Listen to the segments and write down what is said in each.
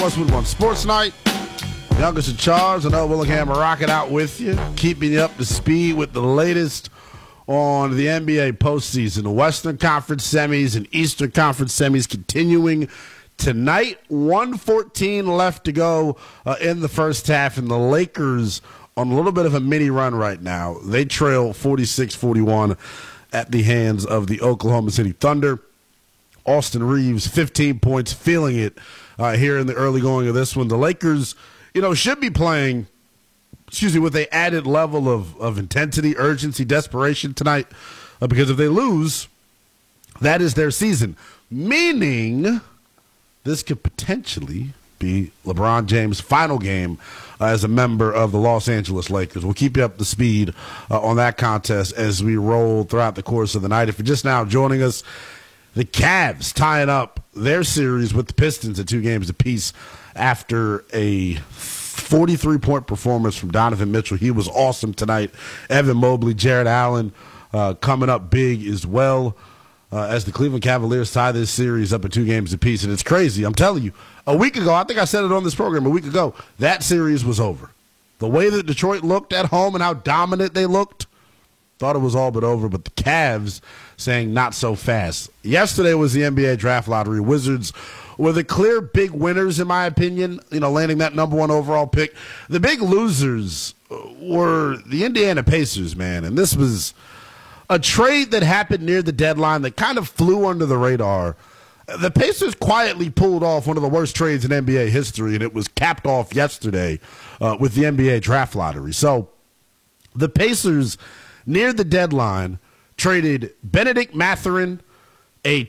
Westwood One Sports Night. Youngest in charge, Noah Willingham rocking out with you, keeping you up to speed with the latest on the NBA postseason. The Western Conference semis and Eastern Conference semis continuing tonight. 1:14 left to go in the first half, and the Lakers on a little bit of a mini run right now. They trail 46-41 at the hands of the Oklahoma City Thunder. Austin Reeves, 15 points, feeling it here in the early going of this one. The Lakers, should be playing, with an added level of intensity, urgency, desperation tonight, because if they lose, that is their season. Meaning this could potentially be LeBron James' final game as a member of the Los Angeles Lakers. We'll keep you up to speed on that contest as we roll throughout the course of the night. If you're just now joining us, the Cavs tying up their series with the Pistons at 2 games apiece after a 43-point performance from Donovan Mitchell. He was awesome tonight. Evan Mobley, Jared Allen coming up big as well as the Cleveland Cavaliers tie this series up at 2 games apiece. And it's crazy. I'm telling you, a week ago, I think I said it on this program a week ago, that series was over. The way that Detroit looked at home and how dominant they looked, thought it was all but over, but the Cavs saying not so fast. Yesterday was the NBA draft lottery. Wizards were the clear big winners, in my opinion, landing that number 1 overall pick. The big losers were the Indiana Pacers, man, and this was a trade that happened near the deadline that kind of flew under the radar. The Pacers quietly pulled off one of the worst trades in NBA history, and it was capped off yesterday with the NBA draft lottery. So the Pacers, near the deadline, traded Benedict Mathurin, a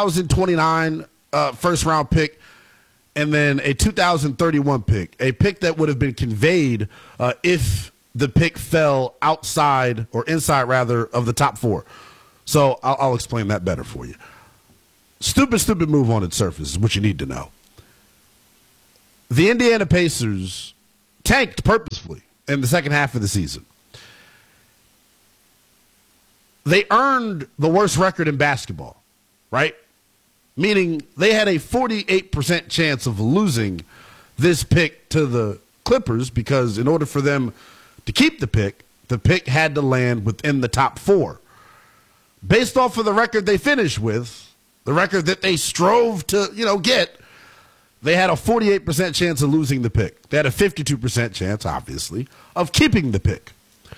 2029 first-round pick, and then a 2031 pick, a pick that would have been conveyed if the pick fell outside or inside, rather, of the top 4. So I'll explain that better for you. Stupid move on its surface is what you need to know. The Indiana Pacers tanked purposefully in the second half of the season. They earned the worst record in basketball, right? Meaning they had a 48% chance of losing this pick to the Clippers because in order for them to keep the pick had to land within the top 4. Based off of the record they finished with, the record that they strove to, get, they had a 48% chance of losing the pick. They had a 52% chance, obviously, of keeping the pick.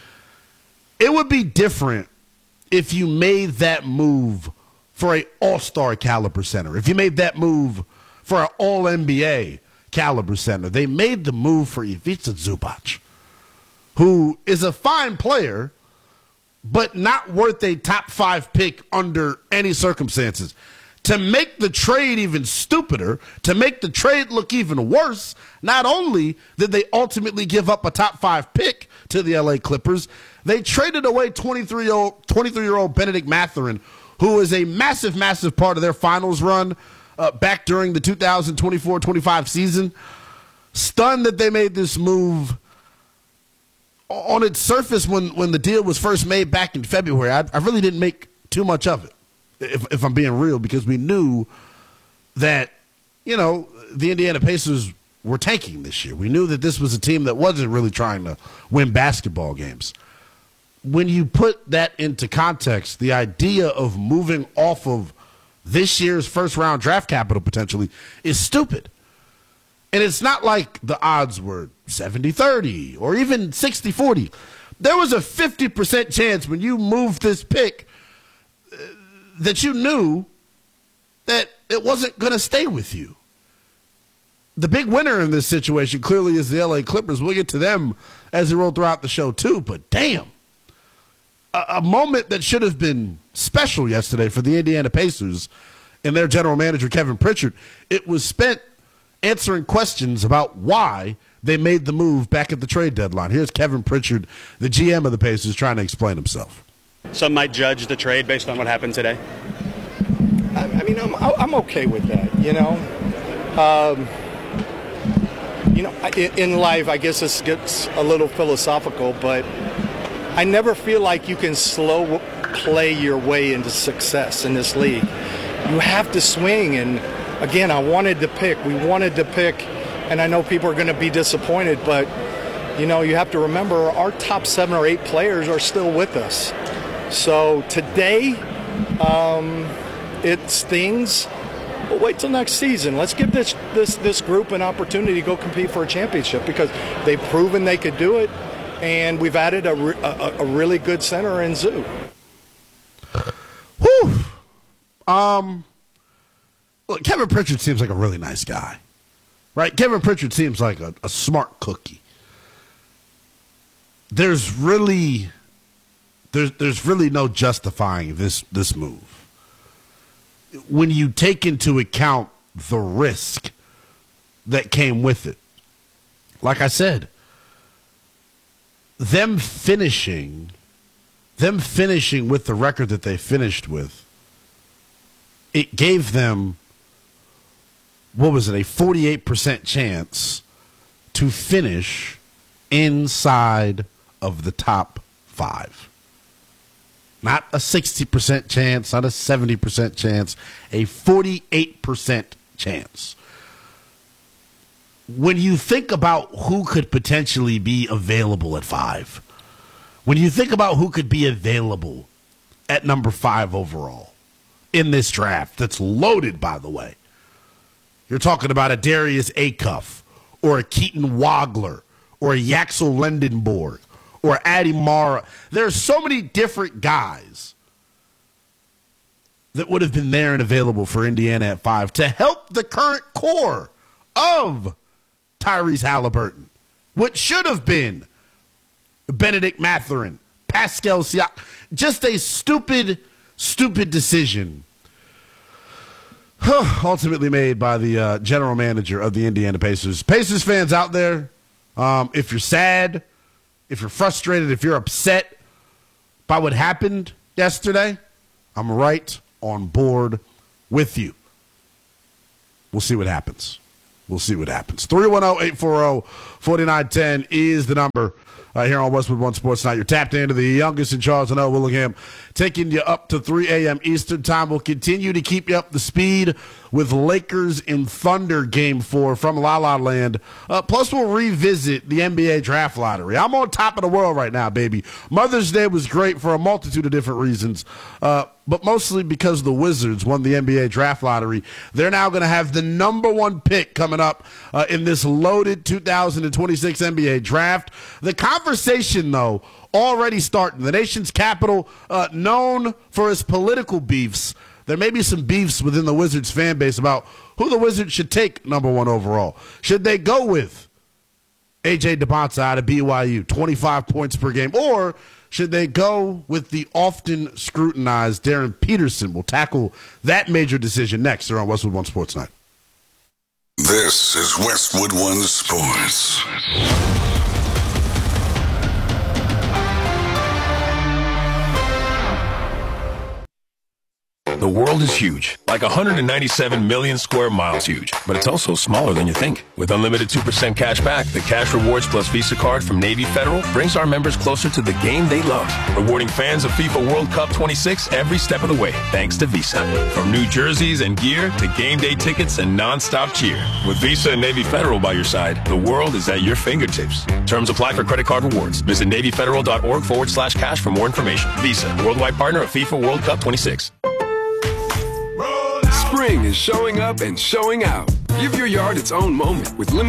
It would be different if you made that move for an all-star caliber center, if you made that move for an all-NBA caliber center. They made the move for Ivica Zubac, who is a fine player, but not worth a top 5 pick under any circumstances. To make the trade even stupider, to make the trade look even worse, not only did they ultimately give up a top 5 pick to the LA Clippers, they traded away 23-year-old Benedict Mathurin, who is a massive, massive part of their finals run back during the 2024-25 season. Stunned that they made this move. On its surface, when the deal was first made back in February, I really didn't make too much of it, if I'm being real, because we knew that, the Indiana Pacers were tanking this year. We knew that this was a team that wasn't really trying to win basketball games. When you put that into context, the idea of moving off of this year's first-round draft capital potentially is stupid. And it's not like the odds were 70-30 or even 60-40. There was a 50% chance when you moved this pick that you knew that it wasn't going to stay with you. The big winner in this situation clearly is the LA Clippers. We'll get to them as we roll throughout the show too, but damn. A moment that should have been special yesterday for the Indiana Pacers and their general manager, Kevin Pritchard. It was spent answering questions about why they made the move back at the trade deadline. Here's Kevin Pritchard, the GM of the Pacers, trying to explain himself. Some might judge the trade based on what happened today. I'm okay with that, in life, I guess this gets a little philosophical, but I never feel like you can slow play your way into success in this league. You have to swing, and again, we wanted to pick and I know people are going to be disappointed, but, you know, you have to remember our top 7 or 8 players are still with us. So today, it stings, but wait till next season. Let's give this group an opportunity to go compete for a championship because they've proven they could do it, and we've added a really good center in Zoo. Whew. Look, Kevin Pritchard seems like a really nice guy, right? Kevin Pritchard seems like a smart cookie. There's really no justifying this move when you take into account the risk that came with it. Like I said, them finishing with the record that they finished with, it gave them, what was it, a 48% chance to finish inside of the top 5. Not a 60% chance, not a 70% chance, a 48% chance. When you think about who could potentially be available at 5, when you think about who could be available at number 5 overall in this draft that's loaded, by the way, you're talking about a Darius Acuff or a Keaton Wagler or a Yaxel Lendenborg or Adi Mara. There are so many different guys that would have been there and available for Indiana at 5 to help the current core of Tyrese Halliburton, which should have been Benedict Mathurin, Pascal Siak. Just a stupid decision ultimately made by the general manager of the Indiana Pacers. Pacers fans out there, if you're sad, if you're frustrated, if you're upset by what happened yesterday, I'm right on board with you. We'll see what happens. 310-840-4910 is the number here on Westwood One Sports Night. You're tapped into the youngest in Charles and L. Willingham, taking you up to 3 a.m. Eastern Time. We'll continue to keep you up to speed with Lakers and Thunder Game 4 from La La Land. Plus, we'll revisit the NBA Draft Lottery. I'm on top of the world right now, baby. Mother's Day was great for a multitude of different reasons, but mostly because the Wizards won the NBA Draft Lottery. They're now going to have the number 1 pick coming up in this loaded 2026 NBA Draft. The conversation, though, already starting. The nation's capital, known for its political beefs. There may be some beefs within the Wizards fan base about who the Wizards should take number 1 overall. Should they go with A.J. DeBonta out of BYU, 25 points per game, or should they go with the often scrutinized Darren Peterson? We'll tackle that major decision next here on Westwood One Sports Night. This is Westwood One Sports. The world is huge, like 197 million square miles huge, but it's also smaller than you think. With unlimited 2% cash back, the Cash Rewards Plus Visa card from Navy Federal brings our members closer to the game they love, rewarding fans of FIFA World Cup 26 every step of the way, thanks to Visa. From new jerseys and gear to game day tickets and non-stop cheer. With Visa and Navy Federal by your side, the world is at your fingertips. Terms apply for credit card rewards. Visit NavyFederal.org/cash for more information. Visa, worldwide partner of FIFA World Cup 26. Spring is showing up and showing out. Give your yard its own moment with limited